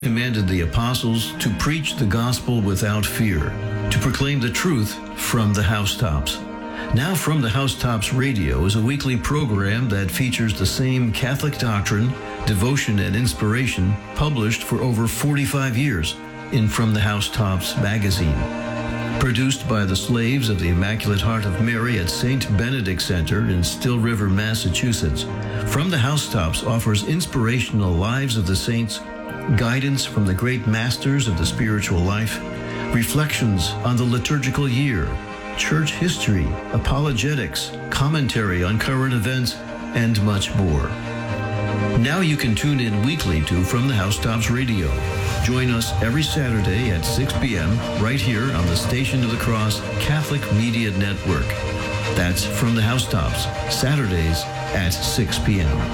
commanded the apostles to preach the gospel without fear, to proclaim the truth from the housetops. Now From the Housetops Radio is a weekly program that features the same Catholic doctrine, devotion, and inspiration published for over 45 years in From the Housetops magazine. Produced by the slaves of the Immaculate Heart of Mary at St. Benedict Center in Still River, Massachusetts, From the Housetops offers inspirational lives of the saints, guidance from the great masters of the spiritual life, reflections on the liturgical year, church history, apologetics, commentary on current events, and much more. Now you can tune in weekly to From the Housetops Radio. Join us every Saturday at 6 p.m. right here on the Station of the Cross Catholic Media Network. That's From the Housetops, Saturdays at 6 p.m.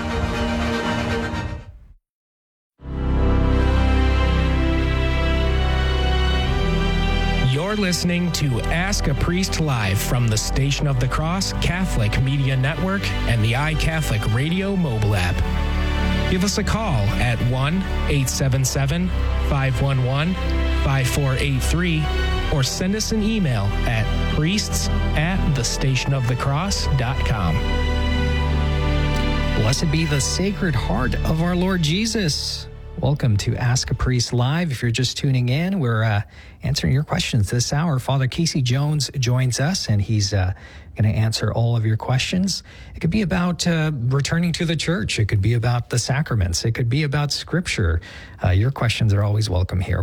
You're listening to Ask a Priest Live from the Station of the Cross Catholic Media Network and the iCatholic Radio mobile app. Give us a call at 1-877-511-5483 or send us an email at priests@thestationofthecross.com. Blessed be the Sacred Heart of our Lord Jesus. Welcome to Ask a Priest Live. If you're just tuning in, we're answering your questions this hour. Father Casey Jones joins us, and he's going to answer all of your questions. It could be about returning to the church. It could be about the sacraments. It could be about Scripture. Your questions are always welcome here.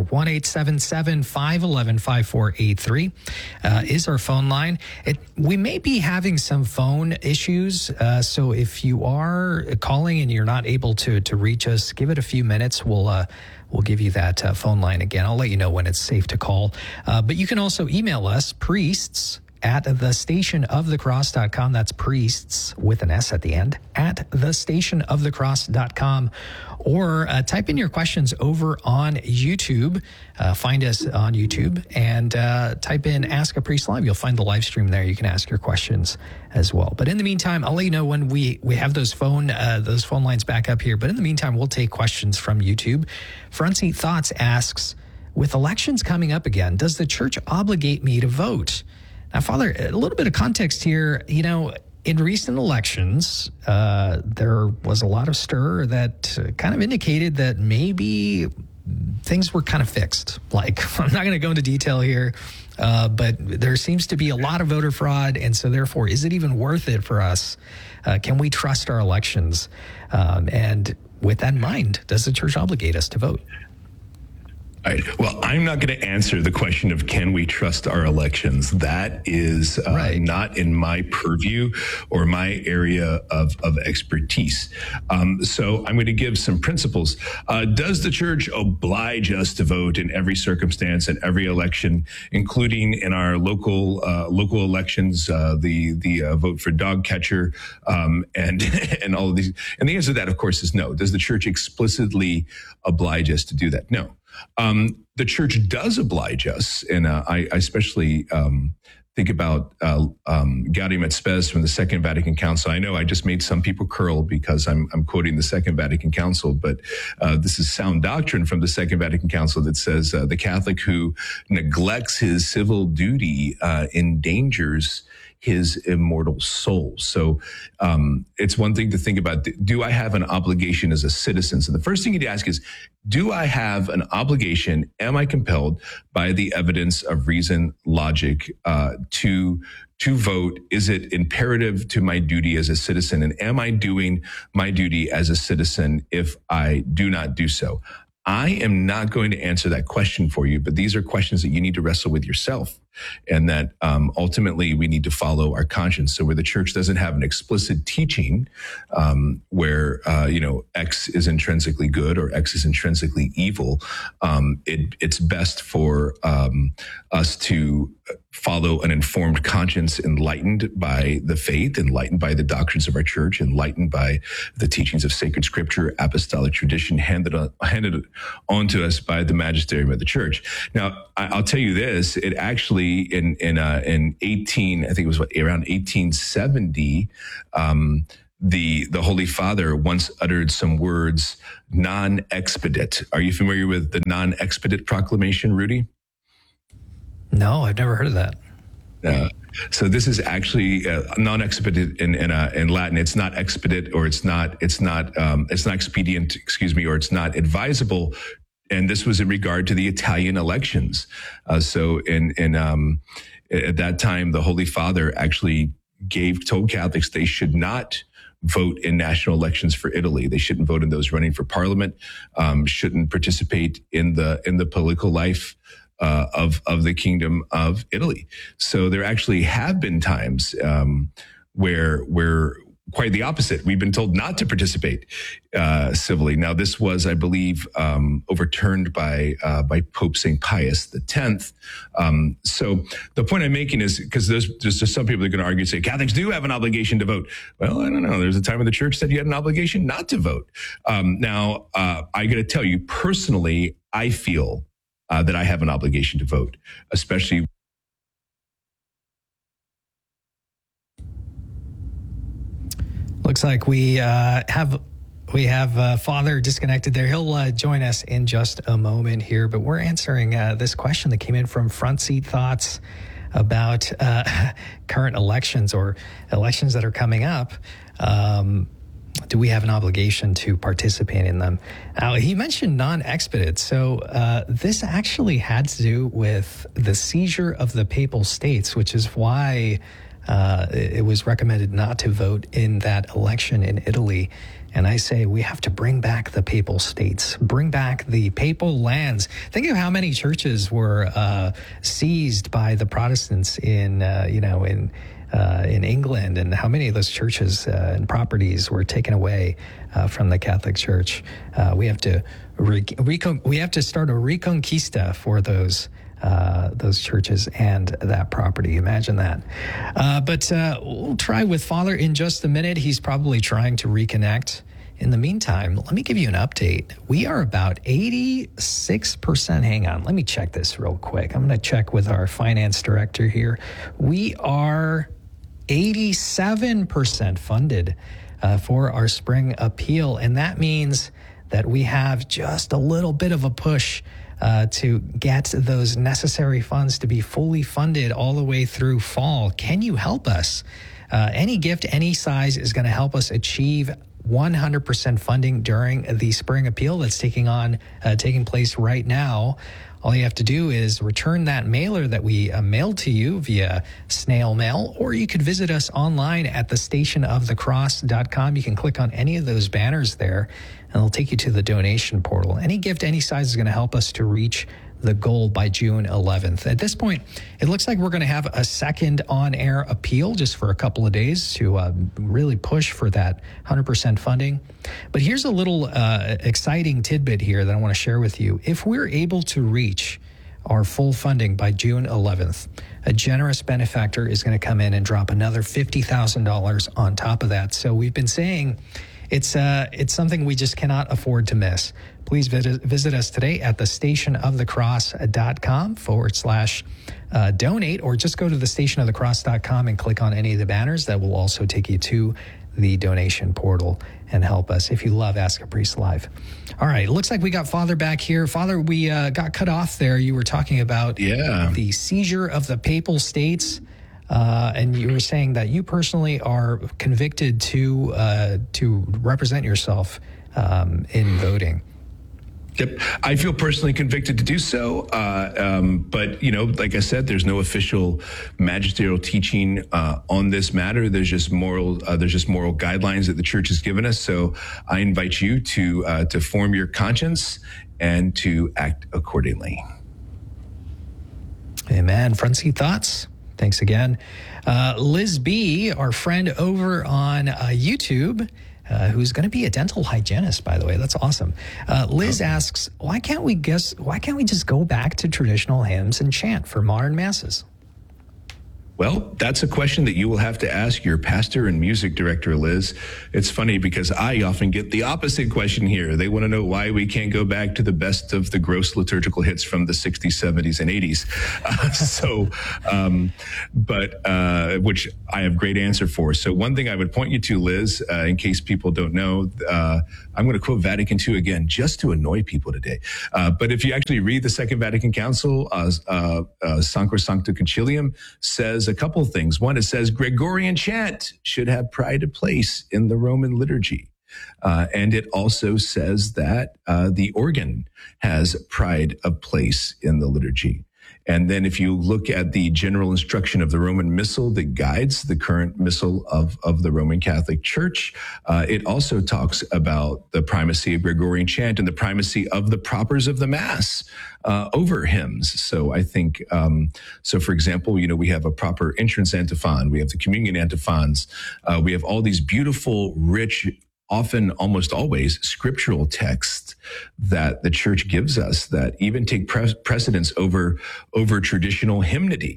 1-877-511-5483 is our phone line. We may be having some phone issues, so if you are calling and you're not able to reach us, give it a few minutes. We'll give you that phone line again. I'll let you know when it's safe to call. But you can also email us, priests@thestationofthecross.com. That's priests with an S at the end, @thestationofthecross.com. Or type in your questions over on YouTube. Find us on YouTube and type in Ask a Priest Live. You'll find the live stream there. You can ask your questions as well. But in the meantime, I'll let you know when we have those phone lines back up here. But in the meantime, we'll take questions from YouTube. Front Seat Thoughts asks, with elections coming up again, does the church obligate me to vote? Now, Father, a little bit of context here. You know, in recent elections, there was a lot of stir that kind of indicated that maybe things were kind of fixed. Like, I'm not going to go into detail here, but there seems to be a lot of voter fraud. And so therefore, is it even worth it for us? Can we trust our elections? And with that in mind, does the church obligate us to vote? All right. Well, I'm not going to answer the question of can we trust our elections. That is not in my purview or my area of expertise. So I'm going to give some principles. Does the church oblige us to vote in every circumstance and every election, including in our local elections, the vote for dog catcher, and all of these? And the answer to that, of course, is no. Does the church explicitly oblige us to do that? No. The church does oblige us, and I especially think about Gaudium et Spes from the Second Vatican Council. I know I just made some people curl because I'm quoting the Second Vatican Council, but this is sound doctrine from the Second Vatican Council that says the Catholic who neglects his civil duty endangers his immortal soul. So it's one thing to think about, do I have an obligation as a citizen? So the first thing you need to ask is, do I have an obligation? Am I compelled by the evidence of reason, logic, to vote? Is it imperative to my duty as a citizen? And am I doing my duty as a citizen if I do not do so? I am not going to answer that question for you, but these are questions that you need to wrestle with yourself, and that ultimately we need to follow our conscience. So where the church doesn't have an explicit teaching where X is intrinsically good or X is intrinsically evil, it's best for us to follow an informed conscience, enlightened by the faith, enlightened by the doctrines of our church, enlightened by the teachings of sacred Scripture, apostolic tradition handed on to us by the magisterium of the church. Now, I'll tell you this: it actually in 18, I think it was around 1870, the Holy Father once uttered some words, non-expedit. Are you familiar with the non-expedit proclamation, Rudy? No, I've never heard of that. So this is actually non-expedit in Latin. It's not expedite, or it's not expedient, or it's not advisable. And this was in regard to the Italian elections. So at that time, the Holy Father actually told Catholics they should not vote in national elections for Italy. They shouldn't vote in those running for parliament, shouldn't participate in the political life of the Kingdom of Italy. So there actually have been times where quite the opposite. We've been told not to participate civilly. Now, this was, I believe, overturned by Pope St. Pius X. So the point I'm making is, because there's just some people that are going to argue and say Catholics do have an obligation to vote. Well, I don't know. There's a time when the church said you had an obligation not to vote. Now, I got to tell you personally, I feel that I have an obligation to vote, especially. Looks like we have Father disconnected there. He'll join us in just a moment here, but we're answering this question that came in from Front Seat Thoughts about current elections or elections that are coming up. Do we have an obligation to participate in them? He mentioned non-expedite. So this actually had to do with the seizure of the Papal States, which is why it was recommended not to vote in that election in Italy. And I say we have to bring back the Papal States, bring back the papal lands. Think of how many churches were seized by the Protestants in England, and how many of those churches and properties were taken away from the Catholic Church. We have to start a reconquista for those churches and that property. Imagine that. But we'll try with Father in just a minute. He's probably trying to reconnect. In the meantime, let me give you an update. We are about 86%. Hang on. Let me check this real quick. I'm going to check with our finance director here. We are 87% funded for our spring appeal. And that means that we have just a little bit of a push to get those necessary funds to be fully funded all the way through fall. Can you help us? Any gift, any size is going to help us achieve 100% funding during the spring appeal that's taking place right now. All you have to do is return that mailer that we mailed to you via snail mail, or you could visit us online at thestationofthecross.com. You can click on any of those banners there, and it'll take you to the donation portal. Any gift, any size is going to help us to reach the goal by June 11th. At this point, it looks like we're going to have a second on-air appeal just for a couple of days to really push for that 100% funding. But here's a little exciting tidbit here that I want to share with you. If we're able to reach our full funding by June 11th, a generous benefactor is going to come in and drop another $50,000 on top of that. So we've been saying it's something we just cannot afford to miss. Please visit us today at thestationofthecross.com/donate, or just go to thestationofthecross.com and click on any of the banners. That will also take you to the donation portal and help us if you love Ask a Priest Live. All right, it looks like we got Father back here. Father, we got cut off there. You were talking about the seizure of the Papal States. And you were saying that you personally are convicted to represent yourself in voting. Yep. I feel personally convicted to do so. But, like I said, there's no official magisterial teaching on this matter. There's just moral guidelines that the church has given us. So I invite you to form your conscience and to act accordingly. Amen. Front Seat Thoughts. Thanks again. Liz B., our friend over on YouTube, who's going to be a dental hygienist, by the way. That's awesome. Liz asks, why can't we just go back to traditional hymns and chant for modern masses? Well, that's a question that you will have to ask your pastor and music director, Liz. It's funny because I often get the opposite question here. They want to know why we can't go back to the best of the gross liturgical hits from the 60s, 70s, and 80s. Which I have great answer for. So one thing I would point you to, Liz, in case people don't know, I'm going to quote Vatican II again, just to annoy people today. But if you actually read the Second Vatican Council, Sacrosancta Concilium says a couple of things. One, it says Gregorian chant should have pride of place in the Roman liturgy. And it also says that the organ has pride of place in the liturgy. And then if you look at the general instruction of the Roman Missal that guides the current Missal of the Roman Catholic Church, it also talks about the primacy of Gregorian chant and the primacy of the propers of the Mass over hymns. So I think, so for example, we have a proper entrance antiphon, we have the communion antiphons, we have all these beautiful, rich, often almost always scriptural texts that the church gives us that even take precedence over traditional hymnody.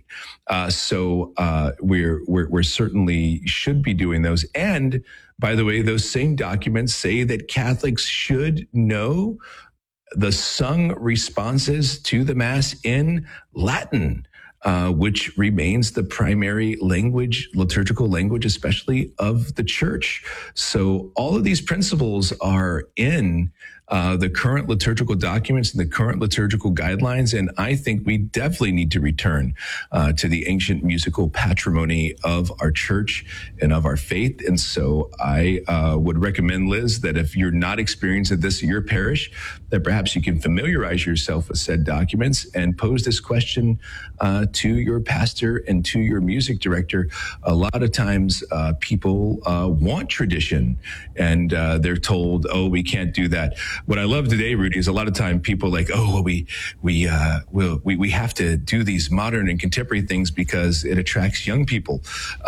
So we're certainly should be doing those. And by the way, those same documents say that Catholics should know the sung responses to the Mass in Latin, which remains the primary language, liturgical language, especially of the church. So all of these principles are in the current liturgical documents and the current liturgical guidelines. And I think we definitely need to return to the ancient musical patrimony of our church and of our faith. And so I would recommend, Liz, that if you're not experiencing this at your parish, that perhaps you can familiarize yourself with said documents and pose this question to your pastor and to your music director. A lot of times people want tradition and they're told, oh, we can't do that. What I love today, Rudy, is a lot of time people like, oh, well, we have to do these modern and contemporary things because it attracts young people.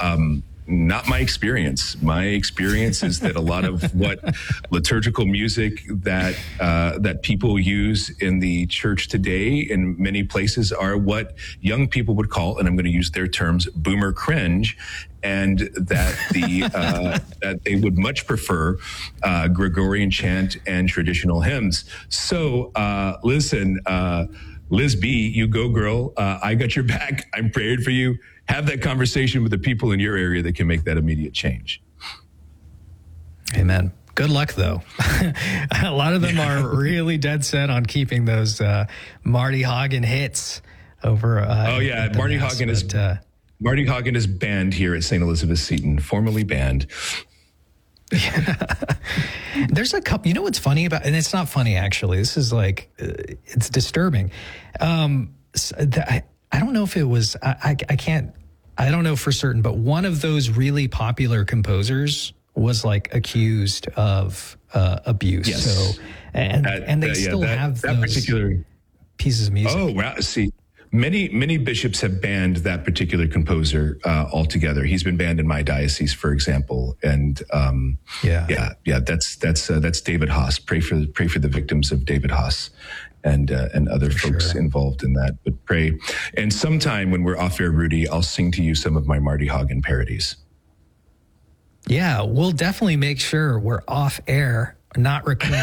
Not my experience. My experience is that a lot of what liturgical music that people use in the church today in many places are what young people would call, and I'm going to use their terms, boomer cringe, and that that they would much prefer Gregorian chant and traditional hymns. So listen, Liz B, you go, girl. I got your back. I'm praying for you. Have that conversation with the people in your area that can make that immediate change. Amen. Good luck, though. A lot of them are really dead set on keeping those Marty Haugen hits over. Marty Haugen is banned here at St. Elizabeth Seton, formerly banned. There's a couple. You know what's funny about, and it's not funny actually. This is like it's disturbing. I don't know if it was. I don't know for certain, but one of those really popular composers was like accused of abuse. Yes. So and they still have those particular pieces of music. Oh wow! See, many bishops have banned that particular composer altogether. He's been banned in my diocese, for example. And that's David Haas. Pray for the victims of David Haas and other folks involved in that. But pray. And sometime when we're off air, Rudy, I'll sing to you some of my Marty Haugen parodies. Yeah, we'll definitely make sure we're off air, not recording.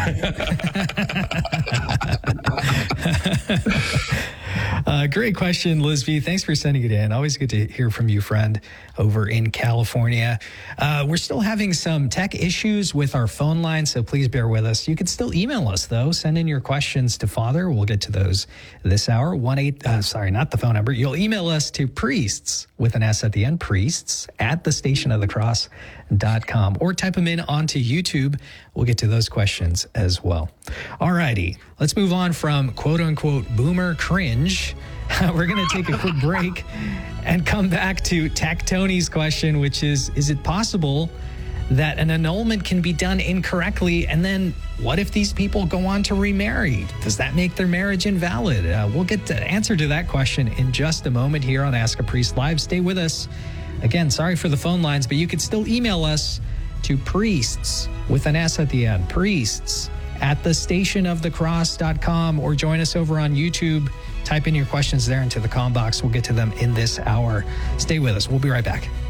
Great question, Liz B. Thanks for sending it in. Always good to hear from you, friend, over in California. We're still having some tech issues with our phone line, so please bear with us. You can still email us, though. Send in your questions to Father. We'll get to those this hour. Not the phone number. You'll email us to priests, with an S at the end, priests, at thestationofthecross.com, or type them in onto YouTube. We'll get to those questions as well. All righty. Let's move on from quote-unquote boomer cringe. We're going to take a quick break and come back to Tech Tony's question, which is it possible that an annulment can be done incorrectly? And then what if these people go on to remarry? Does that make their marriage invalid? We'll get the answer to that question in just a moment here on Ask a Priest Live. Stay with us. Again, sorry for the phone lines, but you can still email us to priests, with an S at the end, priests, at thestationofthecross.com, or join us over on YouTube. Type in your questions there into the comm box. We'll get to them in this hour. Stay with us. We'll be right back.